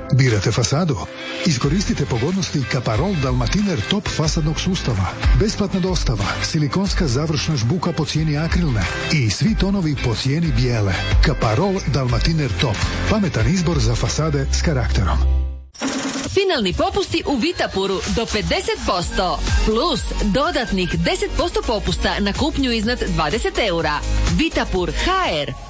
Birate fasadu? Iskoristite pogodnosti Kaparol Dalmatiner Top fasadnog sustava. Besplatna dostava, silikonska završna žbuka po cijeni akrilne i svi tonovi po cijeni bijele. Kaparol Dalmatiner Top. Pametan izbor za fasade s karakterom. Finalni popusti u Vitapuru do 50%, plus dodatnih 10% popusta na kupnju iznad 20 eura. Vitapur HR.